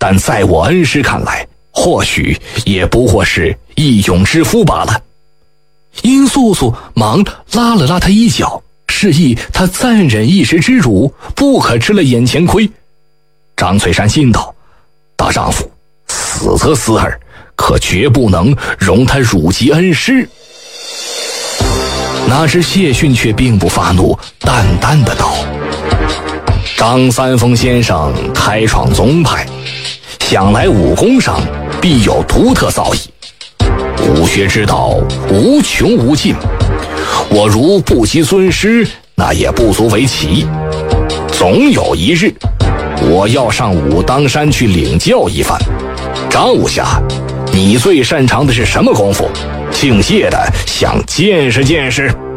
但在我恩师看来，或许也不过是一勇之夫罢了。殷素素忙拉了拉他衣角，示意他暂忍一时之辱，不可吃了眼前亏。张翠山心道，大丈夫死则死耳，可绝不能容他辱及恩师。哪知谢逊却并不发怒，淡淡的道，张三丰先生开创宗派，想来武功上必有独特造诣，武学之道无穷无尽，我如不及尊师，那也不足为奇。总有一日，我要上武当山去领教一番。张武侠，你最擅长的是什么功夫？敬谢的想见识见识。